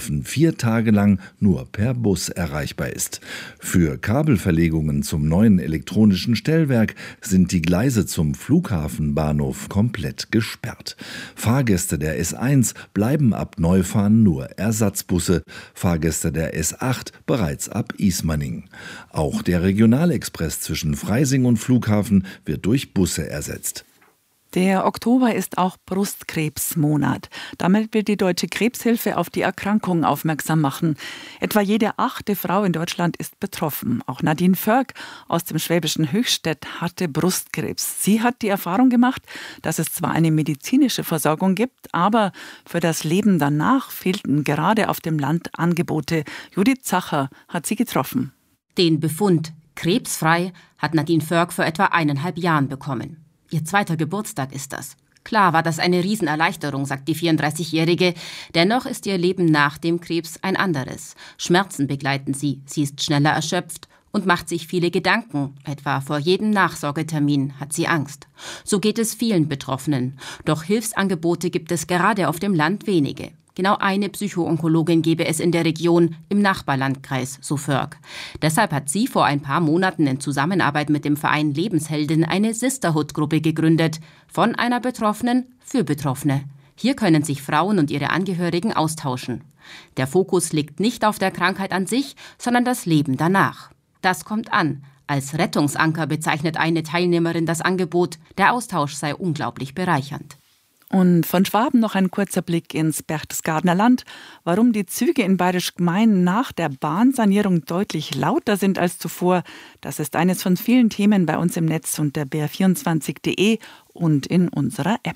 Flughafen 4 Tage lang nur per Bus erreichbar ist. Für Kabelverlegungen zum neuen elektronischen Stellwerk sind die Gleise zum Flughafenbahnhof komplett gesperrt. Fahrgäste der S1 bleiben ab Neufahren nur Ersatzbusse, Fahrgäste der S8 bereits ab Ismaning. Auch der Regionalexpress zwischen Freising und Flughafen wird durch Busse ersetzt. Der Oktober ist auch Brustkrebsmonat. Damit will die Deutsche Krebshilfe auf die Erkrankung aufmerksam machen. Etwa jede 8. Frau in Deutschland ist betroffen. Auch Nadine Förg aus dem schwäbischen Höchstädt hatte Brustkrebs. Sie hat die Erfahrung gemacht, dass es zwar eine medizinische Versorgung gibt, aber für das Leben danach fehlten gerade auf dem Land Angebote. Judith Zacher hat sie getroffen. Den Befund krebsfrei hat Nadine Förg vor etwa 1,5 Jahren bekommen. Ihr 2. Geburtstag ist das. Klar war das eine Riesenerleichterung, sagt die 34-Jährige. Dennoch ist ihr Leben nach dem Krebs ein anderes. Schmerzen begleiten sie. Sie ist schneller erschöpft und macht sich viele Gedanken. Etwa vor jedem Nachsorgetermin hat sie Angst. So geht es vielen Betroffenen. Doch Hilfsangebote gibt es gerade auf dem Land wenige. Genau eine Psychoonkologin gebe es in der Region, im Nachbarlandkreis, so Förg. Deshalb hat sie vor ein paar Monaten in Zusammenarbeit mit dem Verein Lebensheldin eine Sisterhood-Gruppe gegründet. Von einer Betroffenen für Betroffene. Hier können sich Frauen und ihre Angehörigen austauschen. Der Fokus liegt nicht auf der Krankheit an sich, sondern das Leben danach. Das kommt an. Als Rettungsanker bezeichnet eine Teilnehmerin das Angebot. Der Austausch sei unglaublich bereichernd. Und von Schwaben noch ein kurzer Blick ins Berchtesgadener Land. Warum die Züge in Bayerisch Gmein nach der Bahnsanierung deutlich lauter sind als zuvor, das ist eines von vielen Themen bei uns im Netz unter br24.de und in unserer App.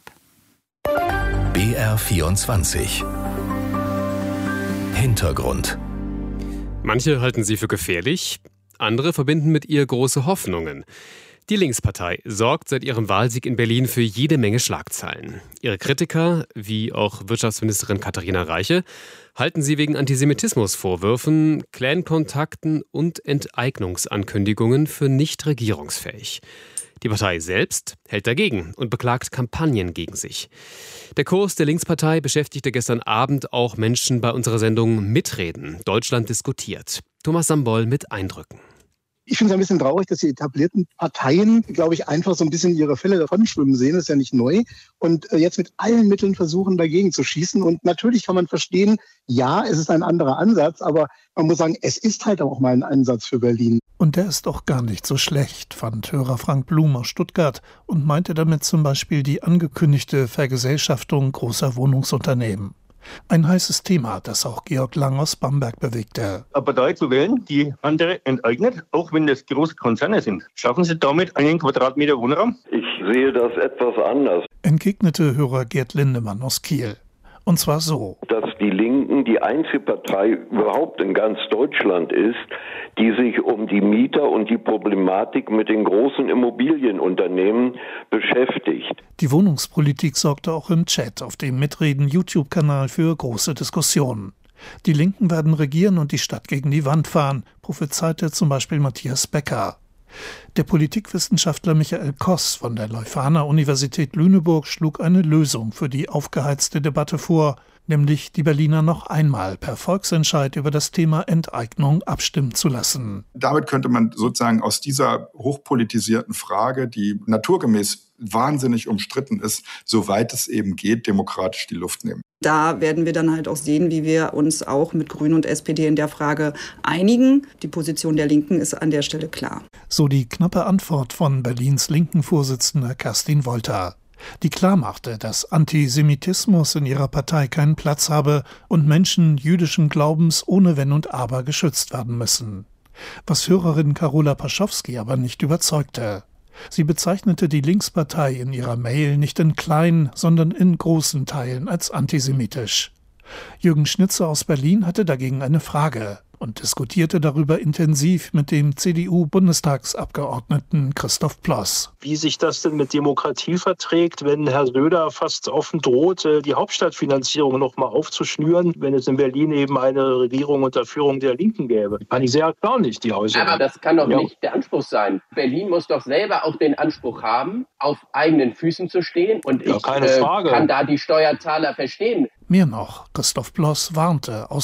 BR24 Hintergrund. Manche halten sie für gefährlich, andere verbinden mit ihr große Hoffnungen. Die Linkspartei sorgt seit ihrem Wahlsieg in Berlin für jede Menge Schlagzeilen. Ihre Kritiker, wie auch Wirtschaftsministerin Katharina Reiche, halten sie wegen Antisemitismusvorwürfen, Clan-Kontakten und Enteignungsankündigungen für nicht regierungsfähig. Die Partei selbst hält dagegen und beklagt Kampagnen gegen sich. Der Kurs der Linkspartei beschäftigte gestern Abend auch Menschen bei unserer Sendung Mitreden. Deutschland diskutiert. Thomas Sambol mit Eindrücken. Ich finde es ein bisschen traurig, dass die etablierten Parteien, glaube ich, einfach so ein bisschen ihre Fälle davon schwimmen sehen. Das ist ja nicht neu. Und jetzt mit allen Mitteln versuchen, dagegen zu schießen. Und natürlich kann man verstehen, ja, es ist ein anderer Ansatz. Aber man muss sagen, es ist halt auch mal ein Ansatz für Berlin. Und der ist auch gar nicht so schlecht, fand Hörer Frank Blum aus Stuttgart und meinte damit zum Beispiel die angekündigte Vergesellschaftung großer Wohnungsunternehmen. Ein heißes Thema, das auch Georg Lang aus Bamberg bewegte. Eine Partei zu wählen, die andere enteignet, auch wenn das große Konzerne sind. Schaffen Sie damit einen Quadratmeter Wohnraum? Ich sehe das etwas anders. Entgegnete Hörer Gerd Lindemann aus Kiel. Und zwar so: Dass die Linken die einzige Partei überhaupt in ganz Deutschland ist, die sich um die Mieter und die Problematik mit den großen Immobilienunternehmen beschäftigt. Die Wohnungspolitik sorgte auch im Chat auf dem Mitreden-YouTube-Kanal für große Diskussionen. Die Linken werden regieren und die Stadt gegen die Wand fahren, prophezeite zum Beispiel Matthias Becker. Der Politikwissenschaftler Michael Koss von der Leuphana-Universität Lüneburg schlug eine Lösung für die aufgeheizte Debatte vor, nämlich die Berliner noch einmal per Volksentscheid über das Thema Enteignung abstimmen zu lassen. Damit könnte man sozusagen aus dieser hochpolitisierten Frage, die naturgemäß wahnsinnig umstritten ist, soweit es eben geht, demokratisch die Luft nehmen. Da werden wir dann halt auch sehen, wie wir uns auch mit Grünen und SPD in der Frage einigen. Die Position der Linken ist an der Stelle klar. So die knappe Antwort von Berlins Linken-Vorsitzender Kerstin Wolter, die klarmachte, dass Antisemitismus in ihrer Partei keinen Platz habe und Menschen jüdischen Glaubens ohne Wenn und Aber geschützt werden müssen. Was Hörerin Karola Paschowski aber nicht überzeugte. Sie bezeichnete die Linkspartei in ihrer Mail nicht in kleinen, sondern in großen Teilen als antisemitisch. Jürgen Schnitzer aus Berlin hatte dagegen eine Frage und diskutierte darüber intensiv mit dem CDU-Bundestagsabgeordneten Christoph Ploss. Wie sich das denn mit Demokratie verträgt, wenn Herr Söder fast offen droht, die Hauptstadtfinanzierung noch mal aufzuschnüren, wenn es in Berlin eben eine Regierung unter Führung der Linken gäbe. Fand ich sehr erstaunlich, die Äußerung. Aber das kann doch nicht der Anspruch sein. Berlin muss doch selber auch den Anspruch haben, auf eigenen Füßen zu stehen. Und ich kann da die Steuerzahler verstehen. Mehr noch, Christoph Ploss warnte aus